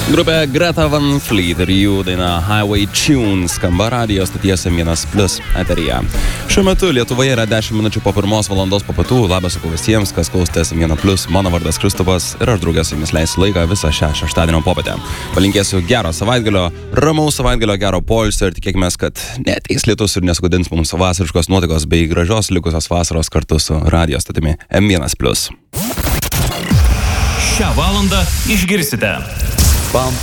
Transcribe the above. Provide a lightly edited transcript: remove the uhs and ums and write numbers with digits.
Grupė Greta Van Fleet ir jų daina Highway Tunes skamba radijo stoties M1+ eteryje. Šiuo metu Lietuvoje yra 10 minučių po 1 valandos po pietų. Labas sakau visiems, kas klausotės M1+. Mano vardas Kristupas ir aš draugės su jumis leisiu laiką visą šią šeštadienio popietę. Palinkėsiu gero savaitgalio, ramaus savaitgalio, gero poilsio ir tikėkime, kad neateis lietus ir nesugadins mums vasariškos nuotaikos bei gražios likusios vasaros kartu su radijo stotimi M1+. Šią valandą išgirsite. Pam,